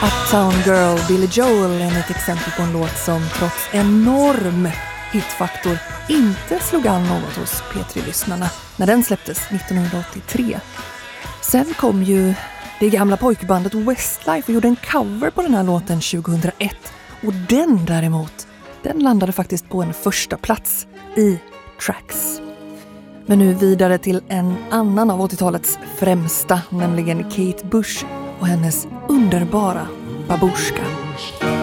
Uptown Girl, Billy Joel är ett exempel på en låt som trots enorm hitfaktor inte slog an något hos P3-lyssnarna när den släpptes 1983. Sen kom ju det gamla pojkbandet Westlife och gjorde en cover på den här låten 2001. Och den däremot, den landade faktiskt på en första plats i Tracks. Men nu vidare till en annan av 80-talets främsta, nämligen Kate Bush och hennes underbara Babushka.